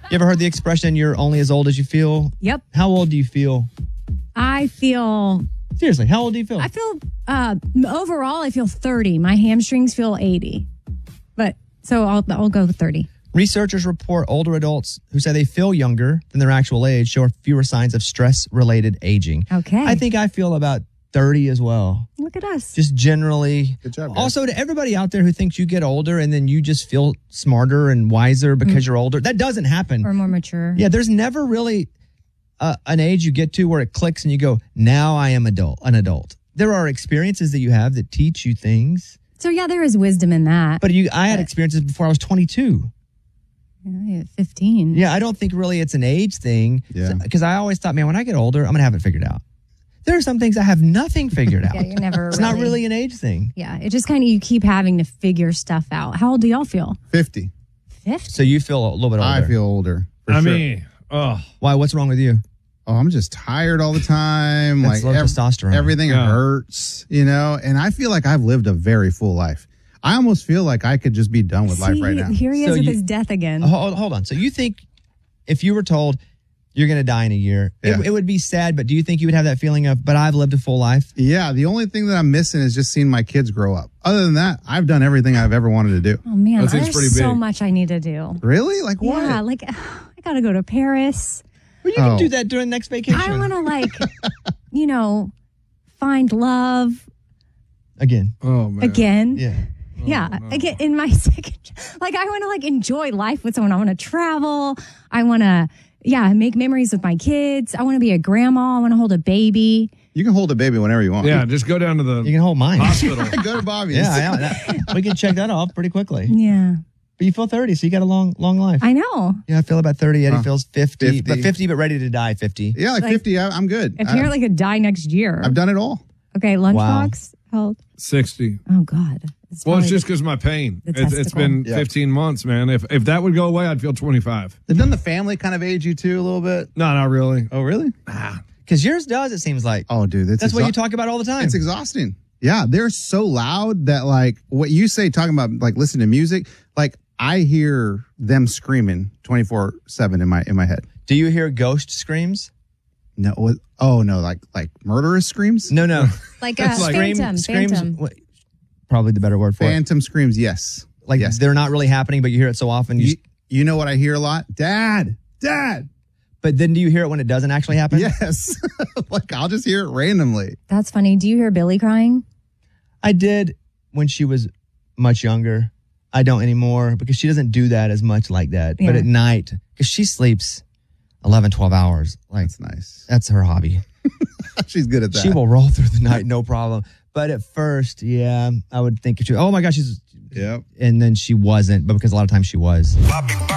You ever heard the expression, you're only as old as you feel? Yep. How old do you feel? I feel Seriously, how old do you feel? overall, I feel 30. My hamstrings feel 80. But so I'll go with 30. Researchers report older adults who say they feel younger than their actual age show fewer signs of stress-related aging. Okay. I think I feel about 30 as well. Look at us. Just generally. Good job, guys. Also, to everybody out there who thinks you get older and then you just feel smarter and wiser because you're older, that doesn't happen. Or more mature. Yeah, there's never really an age you get to where it clicks and you go, now I am an adult. There are experiences that you have that teach you things. So yeah, there is wisdom in that. But I had experiences before I was 22. Yeah, 15. Yeah, I don't think really it's an age thing. Yeah. Because I always thought, man, when I get older, I'm going to have it figured out. There are some things I have nothing figured out. Yeah, you're never It's not really an age thing. Yeah, it just kind of, you keep having to figure stuff out. How old do y'all feel? 50. 50? So you feel a little bit older. I feel older. For I sure. mean, Why? What's wrong with you? Oh, I'm just tired all the time. That's low testosterone. Everything Yeah. hurts, and I feel like I've lived a very full life. I almost feel like I could just be done with life right now. Here he is So with you- his death again. Hold on. So you think if you were told you're going to die in a year, Yeah. it would be sad, but do you think you would have that feeling of, but I've lived a full life? Yeah, the only thing that I'm missing is just seeing my kids grow up. Other than that, I've done everything I've ever wanted to do. Oh man, That seems there's pretty so big. much I need to do. Really? Like what? Yeah, like I gotta go to Paris. Well, you can Oh. do that during next vacation. I want to find love Again. oh man. again. Yeah. Yeah, again in my second. I want to enjoy life with someone. I want to travel. I want to make memories with my kids. I want to be a grandma. I want to hold a baby. You can hold a baby whenever you want. Yeah, just go down to the You can hold mine. hospital. Go to Bobby's. We can check that off pretty quickly. Yeah, But you feel 30, so you got a long life. I know. Yeah, I feel about 30. Eddie feels 50, 50. but ready to die 50. Yeah, like 50. I'm good. If you're could die next year. I've done it all. Okay, lunchbox. How old? 60. Oh God. Well, it's just because of my pain. The It's been Yeah. 15 months, man. If that would go away, I'd feel 25. Doesn't the family kind of age you too a little bit? No, not really. Oh, really? Because yours does, it seems like. Oh, dude, That's what you talk about all the time. It's exhausting. Yeah, they're so loud that what you say talking about listening to music, I hear them screaming 24/7 in my head. Do you hear ghost screams? No, no, like murderous screams? No. like It's like phantom. Screams. Probably the better word for it. Phantom screams, yes. Like yes. they're not really happening, but you hear it so often. You know what I hear a lot? Dad. But then do you hear it when it doesn't actually happen? Yes. I'll just hear it randomly. That's funny. Do you hear Billy crying? I did when she was much younger. I don't anymore because she doesn't do that as much like that. Yeah. But at night, because she sleeps 11, 12 hours. That's nice. That's her hobby. She's good at that. She will roll through the night, no problem. But at first, I would think, oh my gosh, she's, Yep. and then she wasn't, but because a lot of times she was.